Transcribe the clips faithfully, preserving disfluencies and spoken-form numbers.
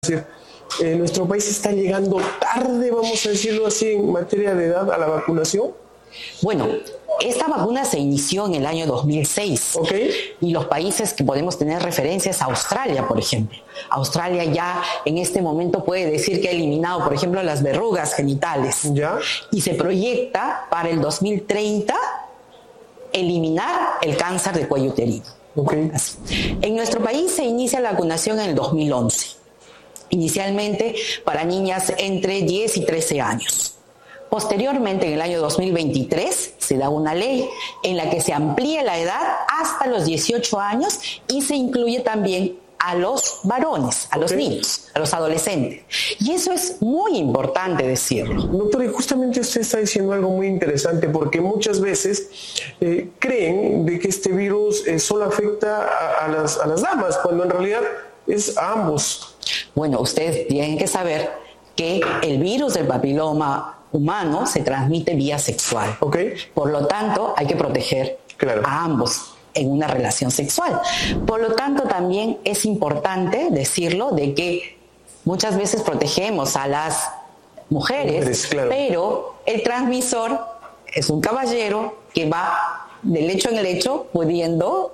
decir, eh, nuestro país está llegando tarde, vamos a decirlo así, en materia de edad a la vacunación. Bueno, esta vacuna se inició en el año dos mil seis. Okay. Y los países que podemos tener referencia es Australia, por ejemplo. Australia ya en este momento puede decir que ha eliminado, por ejemplo, las verrugas genitales. ¿Ya? Y se proyecta para el dos mil treinta eliminar el cáncer de cuello uterino. Okay. Así. En nuestro país se inicia la vacunación en el dos mil once. Inicialmente para niñas entre diez y trece años. Posteriormente, en el año dos mil veintitrés, se da una ley en la que se amplía la edad hasta los dieciocho años y se incluye también a los varones, a los okay. niños, a los adolescentes. Y eso es muy importante decirlo. Doctor, y justamente usted está diciendo algo muy interesante, porque muchas veces eh, creen de que este virus eh, solo afecta a, a, las, a las damas, cuando en realidad es a ambos. Bueno, ustedes tienen que saber que el virus del papiloma humano se transmite vía sexual. Okay. Por lo tanto, hay que proteger claro. a ambos en una relación sexual. Por lo tanto, también es importante decirlo de que muchas veces protegemos a las mujeres, mujeres claro. pero el transmisor es un caballero que va de lecho en lecho pudiendo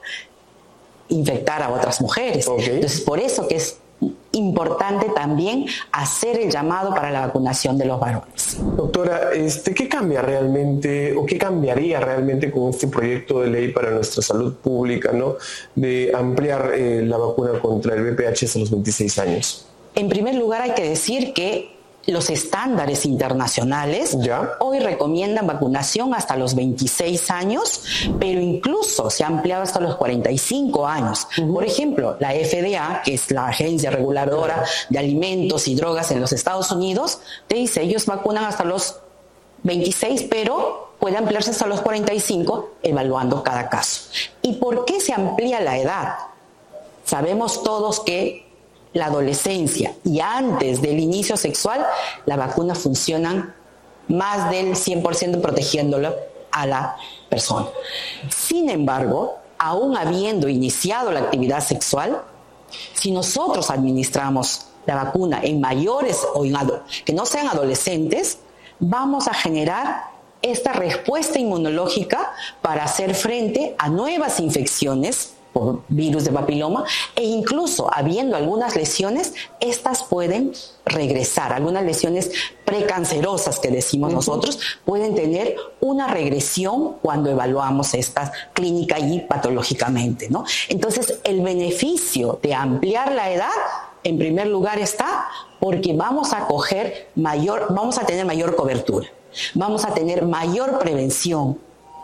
infectar a otras mujeres. Okay. Entonces, por eso que es importante también hacer el llamado para la vacunación de los varones. Doctora, este, ¿qué cambia realmente o qué cambiaría realmente con este proyecto de ley para nuestra salud pública, ¿no? De ampliar eh, la vacuna contra el V I H hasta los veintiséis años? En primer lugar, hay que decir que los estándares internacionales ¿Ya? hoy recomiendan vacunación hasta los veintiséis años, pero incluso se ha ampliado hasta los cuarenta y cinco años. Uh-huh. Por ejemplo, la F D A, que es la Agencia Reguladora de Alimentos y Drogas en los Estados Unidos, te dice, ellos vacunan hasta los veintiséis, pero puede ampliarse hasta los cuarenta y cinco, evaluando cada caso. ¿Y por qué se amplía la edad? Sabemos todos que la adolescencia y antes del inicio sexual, la vacuna funciona más del cien por ciento protegiéndolo a la persona. Sin embargo, aún habiendo iniciado la actividad sexual, si nosotros administramos la vacuna en mayores o en ado- que no sean adolescentes, vamos a generar esta respuesta inmunológica para hacer frente a nuevas infecciones por virus de papiloma, e incluso habiendo algunas lesiones, estas pueden regresar. Algunas lesiones precancerosas que decimos uh-huh. nosotros pueden tener una regresión cuando evaluamos esta clínica y patológicamente, ¿no? Entonces, el beneficio de ampliar la edad, en primer lugar, está porque vamos a coger mayor, vamos a tener mayor cobertura, vamos a tener mayor prevención,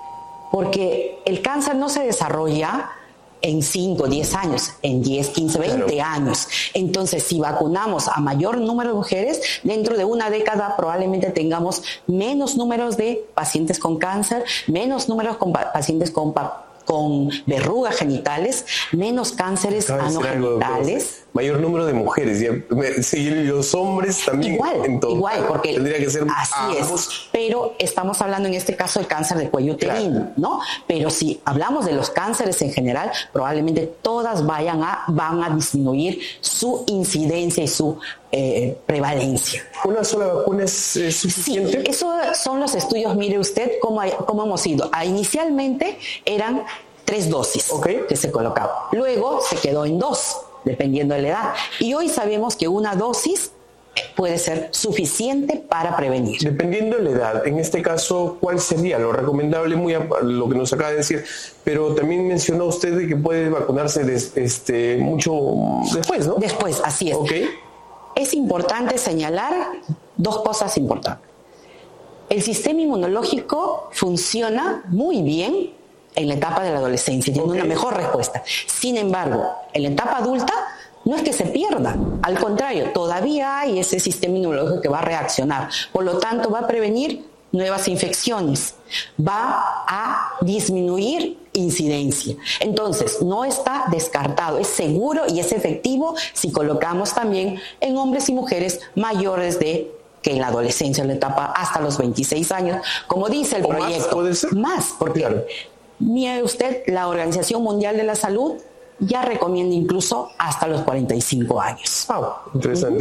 porque el cáncer no se desarrolla en cinco, diez años, en diez, quince, veinte claro. años. Entonces, si vacunamos a mayor número de mujeres, dentro de una década probablemente tengamos menos números de pacientes con cáncer, menos números con pa- pacientes con, pa- con verrugas genitales, menos cánceres anogenitales. Mayor número de mujeres, y los hombres también. Igual, en todo igual, porque tendría que ser así ambos. es, pero estamos hablando en este caso del cáncer de cuello uterino, claro. ¿no? Pero si hablamos de los cánceres en general, probablemente todas vayan a, van a disminuir su incidencia y su eh, prevalencia. ¿Una sola vacuna es, es suficiente? Sí, esos son los estudios, mire usted cómo, cómo hemos ido. Ah, inicialmente eran tres dosis okay. que se colocaban, luego se quedó en dos, dependiendo de la edad. Y hoy sabemos que una dosis puede ser suficiente para prevenir. Dependiendo de la edad, en este caso, ¿cuál sería lo recomendable? Muy a lo que nos acaba de decir, pero también mencionó usted de que puede vacunarse des, este, mucho después, ¿no? Después, así es. Okay. Es importante señalar dos cosas importantes. El sistema inmunológico funciona muy bien en la etapa de la adolescencia, tiene okay. una mejor respuesta. Sin embargo, en la etapa adulta no es que se pierda, al contrario, todavía hay ese sistema inmunológico que va a reaccionar, por lo tanto va a prevenir nuevas infecciones, va a disminuir incidencia. Entonces, no está descartado, es seguro y es efectivo si colocamos también en hombres y mujeres mayores de que en la adolescencia, en la etapa hasta los veintiséis años, como dice el ¿O proyecto. Más, puede ser? Más, porque claro. Mire usted, la Organización Mundial de la Salud ya recomienda incluso hasta los cuarenta y cinco años. Wow, interesante.